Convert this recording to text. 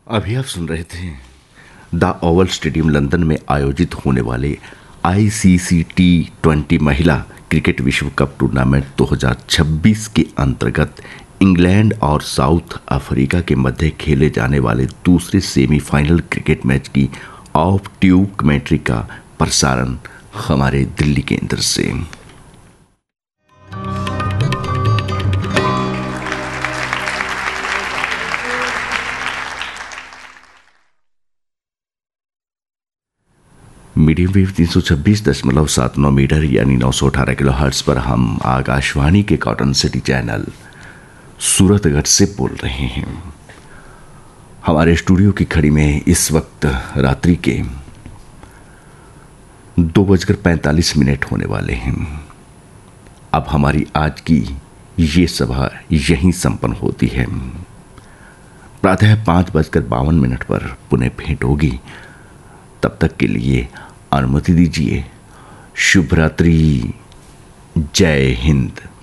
अभी आप सुन रहे थे द ओवल स्टेडियम लंदन में आयोजित होने वाले आईसीसी T20 महिला क्रिकेट विश्व कप टूर्नामेंट 2026 के अंतर्गत इंग्लैंड और साउथ अफ्रीका के मध्य खेले जाने वाले दूसरे सेमीफाइनल क्रिकेट मैच की ऑफ ट्यूब कमेंट्री का प्रसारण हमारे दिल्ली केंद्र से। मीडियम वेव 326.79 मीटर यानी 918 किलो हर्ट्ज पर हम आकाशवाणी के कॉटन सिटी चैनल सूरतगढ़ से बोल रहे हैं। हमारे स्टूडियो की घड़ी में इस वक्त रात्रि के 2:45 होने वाले हैं। अब हमारी आज की ये सभा यहीं संपन्न होती है। प्रातः 5:52 पर पुनः भेंट होगी। तब तक के लिए अनुमति दीजिए। शुभ रात्रि। जय हिंद।